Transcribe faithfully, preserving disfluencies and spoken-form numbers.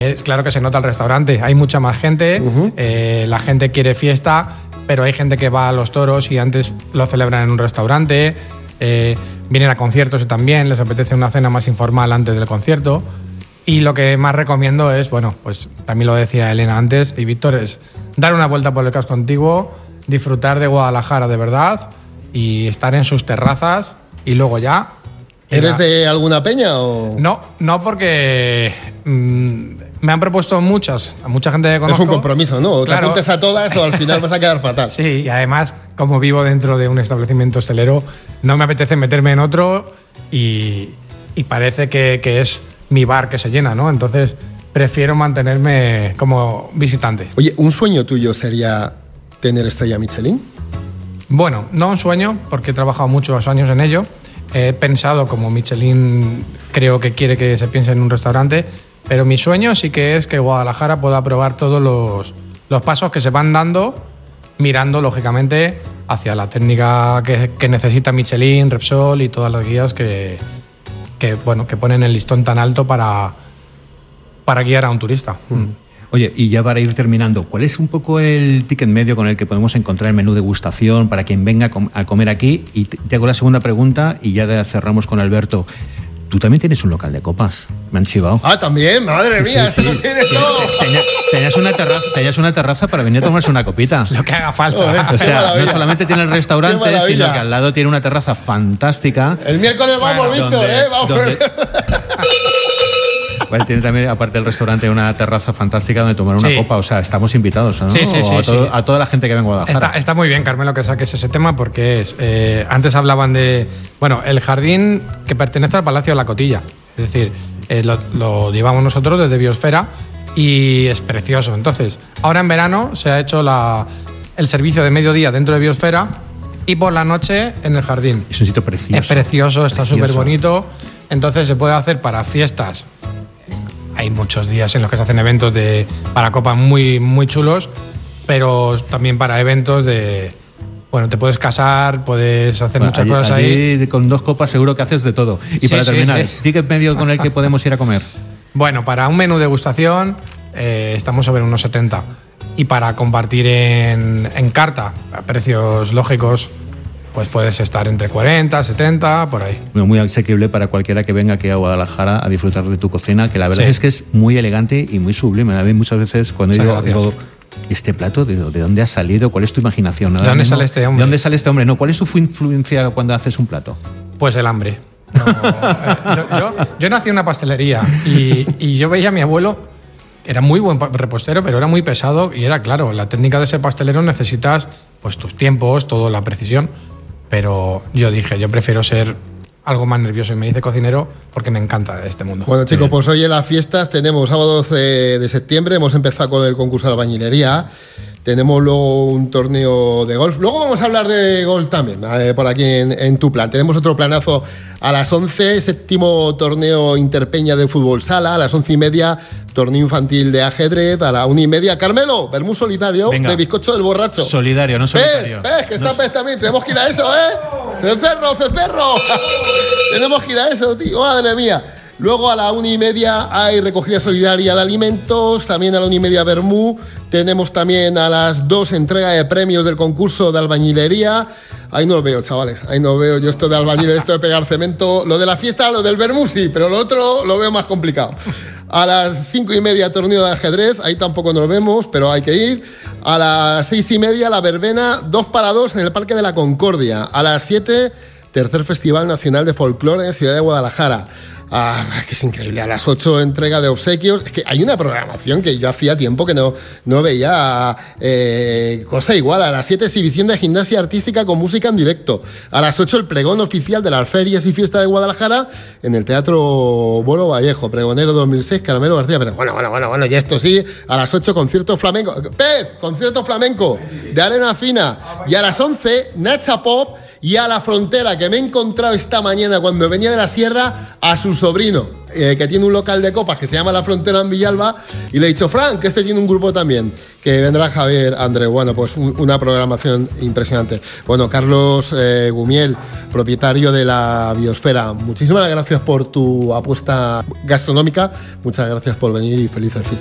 Es claro que se nota el restaurante, hay mucha más gente, uh-huh. eh, la gente quiere fiesta, pero hay gente que va a los toros y antes lo celebran en un restaurante, eh, vienen a conciertos también, les apetece una cena más informal antes del concierto. Y lo que más recomiendo es, bueno, pues también lo decía Elena antes y Víctor, es dar una vuelta por el casco antiguo, disfrutar de Guadalajara de verdad y estar en sus terrazas y luego ya... ¿Eres la... de alguna peña o...? No, no porque mmm, me han propuesto muchas, a mucha gente que conozco. Es un compromiso, ¿no? Claro. Te apuntes a todas o al final vas a quedar fatal. Sí, y además, como vivo dentro de un establecimiento hostelero, no me apetece meterme en otro y, y parece que, que es mi bar que se llena, ¿no? Entonces prefiero mantenerme como visitante. Oye, ¿un sueño tuyo sería tener estrella Michelin? Bueno, no un sueño, porque he trabajado muchos años en ello. He pensado, como Michelin creo que quiere que se piense en un restaurante, pero mi sueño sí que es que Guadalajara pueda probar todos los, los pasos que se van dando, mirando, lógicamente, hacia la técnica que, que necesita Michelin, Repsol y todas las guías que, que, bueno, que ponen el listón tan alto para, para guiar a un turista. Mm. Oye, y ya para ir terminando, ¿cuál es un poco el ticket medio con el que podemos encontrar el menú degustación para quien venga a comer aquí? Y te hago la segunda pregunta y ya cerramos con Alberto. Tú también tienes un local de copas, me han chivado. Ah, también, madre sí, mía, sí, eso sí. lo tienes todo. Tenías, tenías, una terraza, tenías una terraza para venir a tomarse una copita. Lo que haga falta. Joder, o sea, no solamente tiene el restaurante, sino que al lado tiene una terraza fantástica. El miércoles vamos, bueno, Víctor, donde, ¿eh? Vamos. Donde, Bueno, tiene también, aparte del restaurante, una terraza fantástica donde tomar una sí. copa. O sea, estamos invitados, ¿no? Sí, sí, sí, a, todo, sí. a toda la gente que venga a Guadalajara. Está, está muy bien, Carmelo, que saques ese tema porque es, eh, antes hablaban de... Bueno, el jardín que pertenece al Palacio de la Cotilla. Es decir, eh, lo, lo llevamos nosotros desde Biosfera y es precioso. Entonces, ahora en verano se ha hecho la, el servicio de mediodía dentro de Biosfera y por la noche en el jardín. Es un sitio precioso. Es precioso, está súper bonito. Entonces se puede hacer para fiestas. Hay muchos días en los que se hacen eventos de, para copas muy, muy chulos, pero también para eventos de... Bueno, te puedes casar, puedes hacer bueno, muchas allí, cosas allí ahí. Con dos copas seguro que haces de todo. Y sí, para sí, terminar, sí. ¿ticket medio con el que podemos ir a comer? Bueno, para un menú degustación eh, estamos sobre unos setenta. Y para compartir en, en carta, a precios lógicos, pues puedes estar entre cuarenta, setenta, por ahí. Bueno, muy asequible para cualquiera que venga aquí a Guadalajara a disfrutar de tu cocina, que la verdad sí. es que es muy elegante y muy sublime. A mí muchas veces cuando digo, digo, ¿este plato de, de dónde ha salido? ¿Cuál es tu imaginación? ¿De dónde sale este hombre? ¿De dónde sale este hombre? No, ¿cuál es tu influencia cuando haces un plato? Pues el hambre. No, eh, yo, yo, yo nací en una pastelería y, y yo veía a mi abuelo, era muy buen repostero, pero era muy pesado y era claro, la técnica de ser pastelero necesitas pues tus tiempos, toda la precisión. Pero yo dije, yo prefiero ser algo más nervioso y me hice cocinero porque me encanta este mundo. Bueno, chicos, pues hoy en las fiestas tenemos sábado doce de septiembre, hemos empezado con el concurso de albañilería, tenemos luego un torneo de golf, luego vamos a hablar de golf también, eh, por aquí en, en tu plan. Tenemos otro planazo a las once, séptimo torneo Interpeña de fútbol sala, a las once y media, torneo infantil de ajedrez, a la una y media. Carmelo, vermú solidario. Venga. De bizcocho del borracho. Solidario, no solitario. ¿Ves? ¿Ves? Que está no Pez también. Tenemos que ir a eso, ¿eh? ¡Cencerro, cencerro! Tenemos que ir a eso, tío. Madre mía. Luego a la una y media hay recogida solidaria de alimentos. También a la una y media vermú. Tenemos también a las dos entrega de premios del concurso de albañilería. Ahí no lo veo, chavales. Ahí no veo yo esto de albañilería, esto de pegar cemento. Lo de la fiesta, lo del vermú sí, pero lo otro lo veo más complicado. A las cinco y media torneo de ajedrez, ahí tampoco nos vemos, pero hay que ir. A las seis y media la verbena, dos para dos en el Parque de la Concordia. A las siete, tercer Festival Nacional de Folclore en Ciudad de Guadalajara. Ah, que es increíble. A las ocho, entrega de obsequios. Es que hay una programación que yo hacía tiempo que no, no veía eh, cosa igual. A las siete, exhibición de gimnasia artística con música en directo. A las ocho, el pregón oficial de las ferias y fiestas de Guadalajara en el Teatro Boro Vallejo. Pregonero dos mil seis, Carmelo García. Pero bueno, bueno, bueno, bueno, ya esto sí. A las ocho, concierto flamenco. ¡Pez! Concierto flamenco de Arena Fina. Y a las once, Nacha Pop. Y a la frontera, que me he encontrado esta mañana cuando venía de la sierra a su sobrino. eh, que tiene un local de copas que se llama La Frontera en Villalba, y le he dicho, Frank, que este tiene un grupo también, que vendrá Javier Andreu. Bueno, pues un, una programación impresionante. Bueno, Carlos eh, Gumiel, propietario de la Biosfera, muchísimas gracias por tu apuesta gastronómica, muchas gracias por venir y felices fiestas.